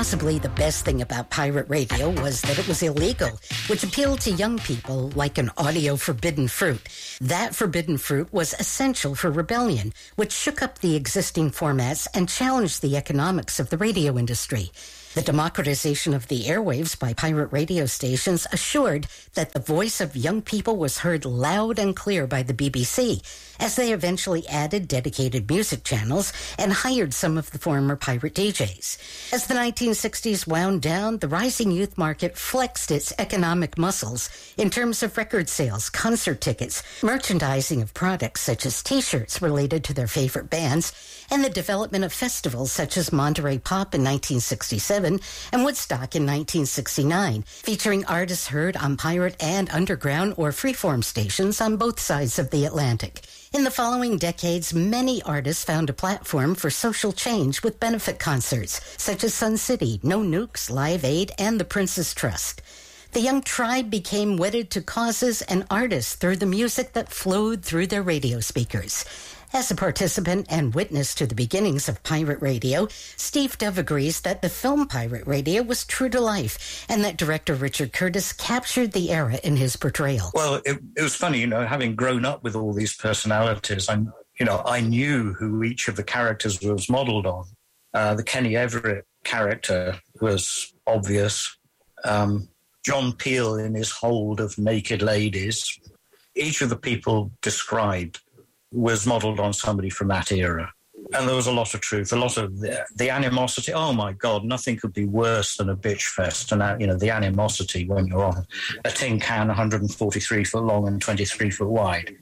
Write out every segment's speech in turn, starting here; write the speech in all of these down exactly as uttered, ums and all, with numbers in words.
Possibly the best thing about pirate radio was that it was illegal, which appealed to young people like an audio forbidden fruit. That forbidden fruit was essential for rebellion, which shook up the existing formats and challenged the economics of the radio industry. The democratization of the airwaves by pirate radio stations assured that the voice of young people was heard loud and clear by the B B C, as they eventually added dedicated music channels and hired some of the former pirate D Js. As the nineteen sixties wound down, the rising youth market flexed its economic muscles in terms of record sales, concert tickets, merchandising of products such as T-shirts related to their favorite bands, and the development of festivals such as Monterey Pop in nineteen sixty-seven and Woodstock in nineteen sixty-nine, featuring artists heard on pirate and underground or freeform stations on both sides of the Atlantic. In the following decades, many artists found a platform for social change with benefit concerts, such as Sun City, No Nukes, Live Aid, and the Prince's Trust. The young tribe became wedded to causes and artists through the music that flowed through their radio speakers. As a participant and witness to the beginnings of pirate radio, Steve Dove agrees that the film Pirate Radio was true to life and that director Richard Curtis captured the era in his portrayal. Well, it, it was funny, you know, having grown up with all these personalities, I, you know, I knew who each of the characters was modeled on. Uh, the Kenny Everett character was obvious. Um, John Peel in his hold of naked ladies. Each of the people described was modelled on somebody from that era. And there was a lot of truth, a lot of the, the animosity. Oh, my God, nothing could be worse than a bitch fest. And, that, you know, the animosity when you're on a tin can one hundred forty-three foot long and twenty-three foot wide.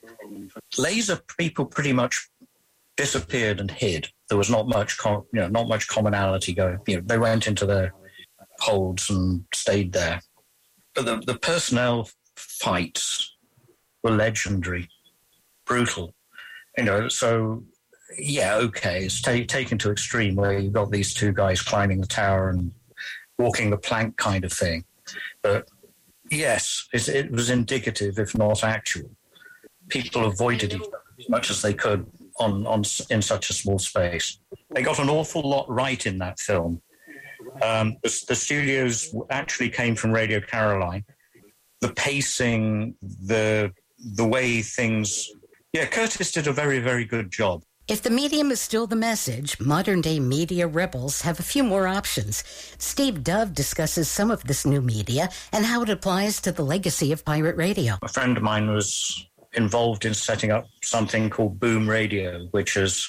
Laser people pretty much disappeared and hid. There was not much, com- you know, not much commonality going. You know, they went into their holds and stayed there. But the, the personnel fights were legendary, brutal. You know, so, yeah, okay, it's t- taken to extreme where you've got these two guys climbing the tower and walking the plank kind of thing. But, yes, it, it was indicative, if not actual. People avoided each other as much as they could on, on in such a small space. They got an awful lot right in that film. Um, the, the studios actually came from Radio Caroline. The pacing, the the way things... Yeah, Curtis did a very, very good job. If the medium is still the message, modern-day media rebels have a few more options. Steve Dove discusses some of this new media and how it applies to the legacy of pirate radio. A friend of mine was involved in setting up something called Boom Radio, which is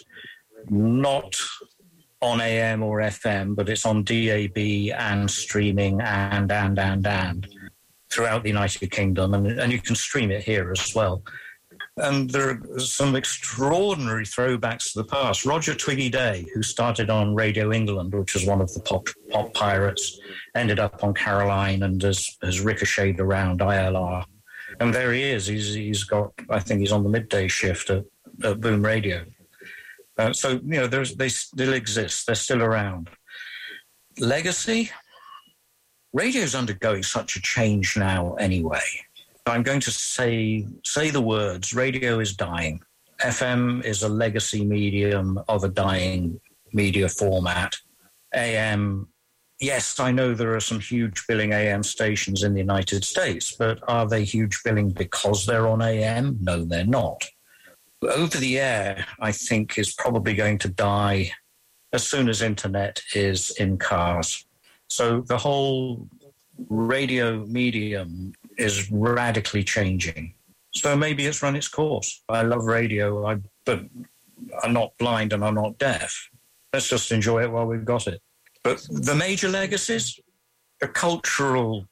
not on A M or F M, but it's on D A B and streaming and, and, and, and throughout the United Kingdom, and, and you can stream it here as well. And there are some extraordinary throwbacks to the past. Roger Twiggy Day, who started on Radio England, which was one of the pop, pop pirates, ended up on Caroline and has, has ricocheted around I L R. And there he is. He's, he's got, I think he's on the midday shift at, at Boom Radio. Uh, so, you know, there's, they still exist. They're still around. Legacy? Radio's undergoing such a change now anyway. I'm going to say say the words, radio is dying. F M is a legacy medium of a dying media format. A M, yes, I know there are some huge billing A M stations in the United States, but are they huge billing because they're on A M? No, they're not. Over the air, I think, is probably going to die as soon as internet is in cars. So the whole radio medium is radically changing. So maybe it's run its course. I love radio, I, but I'm not blind and I'm not deaf. Let's just enjoy it while we've got it. But the major legacies, the cultural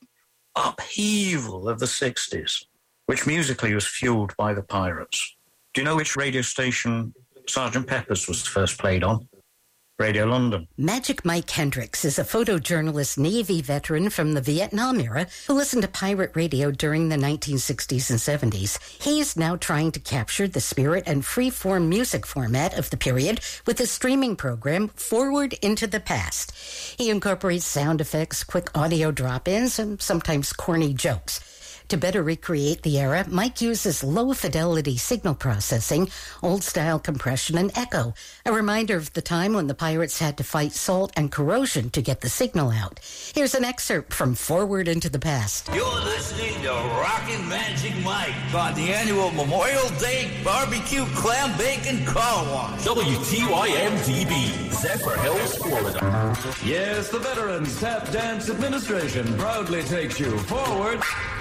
upheaval of the sixties, which musically was fueled by the Pirates. Do you know which radio station Sergeant Pepper's was first played on? Radio London. Magic Mike Hendricks is a photojournalist Navy veteran from the Vietnam era who listened to pirate radio during the nineteen sixties and seventies. He is now trying to capture the spirit and free-form music format of the period with his streaming program, Forward into the Past. He incorporates sound effects, quick audio drop-ins, and sometimes corny jokes. To better recreate the era, Mike uses low-fidelity signal processing, old-style compression, and echo, a reminder of the time when the Pirates had to fight salt and corrosion to get the signal out. Here's an excerpt from Forward into the Past. You're listening to Rockin' Magic Mike on the annual Memorial Day Barbecue Clam Bacon Car Wash. W T Y M T V, Zephyr Hills, Florida. Yes, the Veterans Tap Dance Administration proudly takes you forward